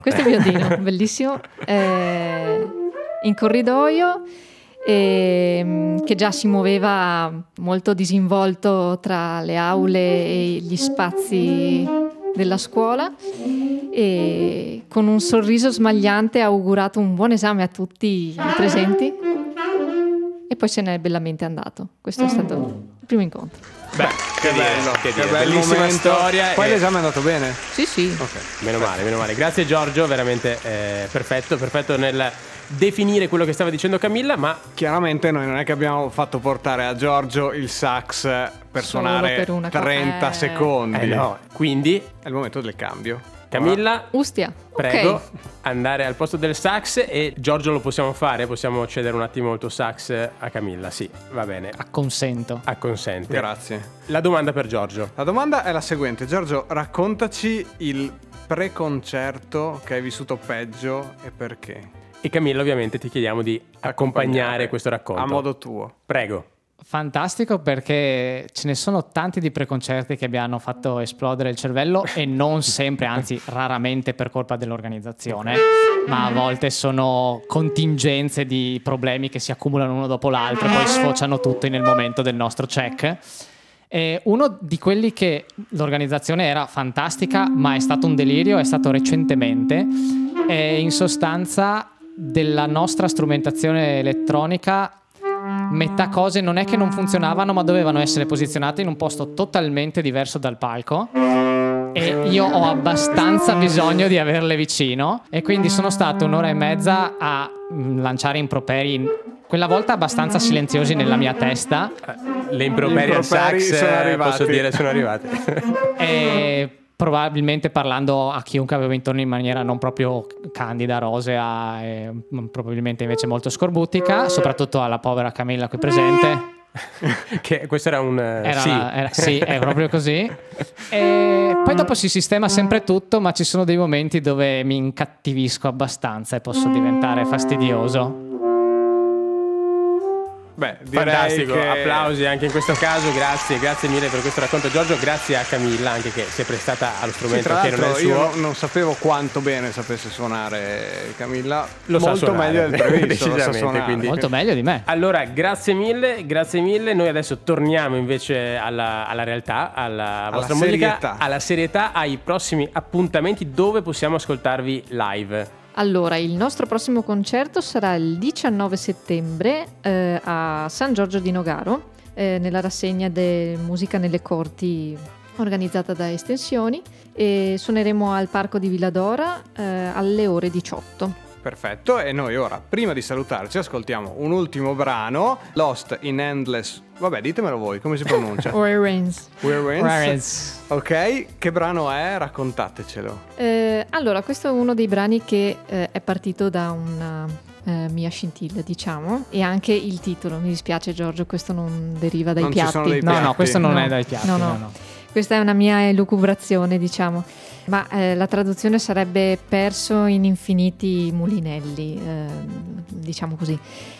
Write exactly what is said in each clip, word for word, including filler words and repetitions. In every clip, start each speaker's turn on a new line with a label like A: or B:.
A: Questo è il mio Dino, bellissimo, eh, in corridoio, eh, che già si muoveva molto disinvolto tra le aule e gli spazi della scuola, e con un sorriso smagliante ha augurato un buon esame a tutti i presenti e poi se n'è bellamente andato. Questo è stato il primo incontro.
B: Beh, che, che bello,
C: che,
B: che bellissima storia.
C: Poi
B: e...
C: l'esame è andato bene?
A: Sì, sì.
B: Okay. Meno male, meno male. Grazie Giorgio, veramente eh, perfetto, perfetto nel definire quello che stava dicendo Camilla, ma
C: chiaramente noi non è che abbiamo fatto portare a Giorgio il sax per
A: Solo
C: suonare
A: per una co-
C: trenta
A: eh.
C: secondi.
B: eh no, quindi
C: È il momento del cambio.
B: Camilla,
A: Ustia,
B: prego,
A: ok.
B: andare al posto del sax, e Giorgio lo possiamo fare? Possiamo cedere un attimo il tuo sax a Camilla? Sì, va bene.
D: Acconsento.
B: Acconsente.
C: Grazie.
B: La domanda per Giorgio.
C: La domanda è la seguente. Giorgio, raccontaci il pre-concerto che hai vissuto peggio e perché.
B: E Camilla, ovviamente ti chiediamo di accompagnare, accompagnare questo racconto.
C: A modo tuo.
B: Prego.
D: Fantastico, perché ce ne sono tanti di preconcerti che abbiano fatto esplodere il cervello, e non sempre, anzi raramente per colpa dell'organizzazione, ma a volte sono contingenze di problemi che si accumulano uno dopo l'altro e poi sfociano tutto nel momento del nostro check. E uno di quelli che l'organizzazione era fantastica ma è stato un delirio è stato recentemente, e in sostanza della nostra strumentazione elettronica metà cose non è che non funzionavano, ma dovevano essere posizionate in un posto totalmente diverso dal palco, e io ho abbastanza bisogno di averle vicino, e quindi sono stato un'ora e mezza a lanciare improperi, quella volta abbastanza silenziosi nella mia testa.
B: Le improperi al sax
C: sono arrivati.
B: Posso dire sono arrivate.
D: E probabilmente parlando a chiunque avevo intorno in maniera non proprio candida, rosea, e probabilmente invece molto scorbutica, soprattutto alla povera Camilla qui presente.
B: Che questo era un
D: Era,
B: sì.
D: era, sì, è proprio così. E poi dopo si sistema sempre tutto, ma ci sono dei momenti dove mi incattivisco abbastanza e posso diventare fastidioso.
C: Beh, direi
B: Fantastico,
C: che...
B: applausi anche in questo caso, grazie, grazie mille per questo racconto Giorgio, grazie a Camilla anche che si è prestata allo
C: Sì,
B: strumento
C: tra
B: che non è il
C: l'altro
B: suo.
C: io non, non sapevo quanto bene sapesse suonare Camilla,
B: Lo sa
C: molto
B: suonare,
C: meglio del previsto, lo sa
B: decisamente,
C: suonare.
B: quindi.
D: Molto meglio di me.
B: Allora, grazie mille, grazie mille. Noi adesso torniamo invece alla, alla realtà, alla vostra musica,
C: serietà.
B: alla serietà, ai prossimi appuntamenti dove possiamo ascoltarvi live.
A: Allora, il nostro prossimo concerto sarà il diciannove settembre eh, a San Giorgio di Nogaro, eh, nella rassegna de Musica nelle Corti organizzata da Estensioni, e suoneremo al Parco di Villadora eh, alle ore diciotto.
C: Perfetto, e noi ora, prima di salutarci, ascoltiamo un ultimo brano, Lost in Endless. Vabbè, ditemelo voi, come si pronuncia?
A: Where Rains.
C: Where Rains.
D: Where Rains.
C: Ok, che brano è? Raccontatecelo.
A: Eh, allora, questo è uno dei brani che eh, è partito da una eh, mia scintilla, diciamo, e anche il titolo. Mi dispiace Giorgio, questo non deriva dai
C: Non ci
A: piatti.
C: sono dei
D: No,
C: piatti.
D: no, questo non
A: No,
D: è dai piatti.
A: no, no.
D: No, no.
A: Questa è una mia elucubrazione, diciamo, ma eh, la traduzione sarebbe perso in infiniti mulinelli, eh, diciamo così.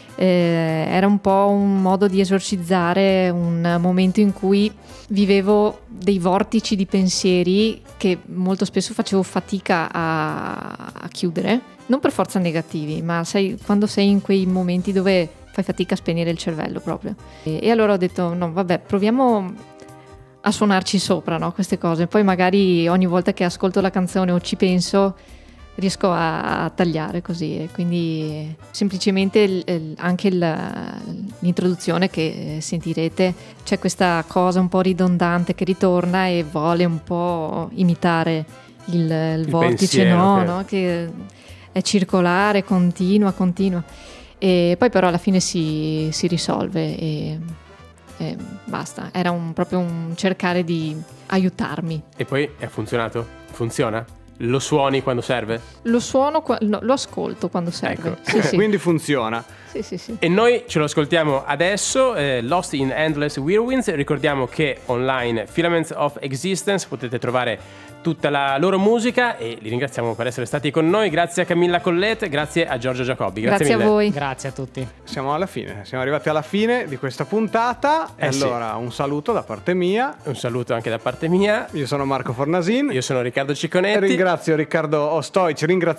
A: Eh, era un po' un modo di esorcizzare un momento in cui vivevo dei vortici di pensieri che molto spesso facevo fatica a, a chiudere, non per forza negativi, ma sai, quando sei in quei momenti dove fai fatica a spegnere il cervello proprio. E, e allora ho detto, no, vabbè, proviamo a suonarci sopra, no, queste cose. Poi magari ogni volta che ascolto la canzone o ci penso riesco a, a tagliare così, e quindi semplicemente il, il, anche il, l'introduzione che sentirete, c'è questa cosa un po' ridondante che ritorna e vuole un po' imitare il, il, il vortice, no, che... no, che è circolare, continua, continua, e poi però alla fine si, si risolve e E basta, era un, proprio un cercare di aiutarmi.
B: E poi è funzionato? Funziona? Lo suoni quando serve?
A: Lo suono, no, lo ascolto quando serve.
B: Ecco.
A: Sì, sì.
C: Quindi funziona.
A: Sì, sì, sì.
B: E noi ce lo ascoltiamo adesso, eh, Lost in Endless Whirlwinds. Ricordiamo che online Filaments of Existence potete trovare tutta la loro musica, e li ringraziamo per essere stati con noi. Grazie a Camilla Collette, grazie a Giorgio Giacobbi. Grazie,
A: Grazie
B: mille.
A: a voi.
D: Grazie a tutti.
C: Siamo alla fine, siamo arrivati alla fine di questa puntata.
B: Eh
C: e
B: sì.
C: allora un saluto da parte mia.
B: Un saluto anche da parte mia.
C: Io sono Marco Fornasin.
B: Io sono Riccardo Cicconetti.
C: Ringrazio Riccardo Ostoici, ringrazio